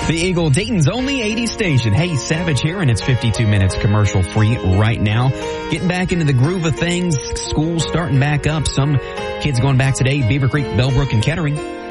The Eagle, Dayton's only 80 station. Hey, Savage here, and it's 52 minutes commercial free right now. Getting back into the groove of things. School starting back up. Some kids going back today. Beaver Creek, Bellbrook, and Kettering.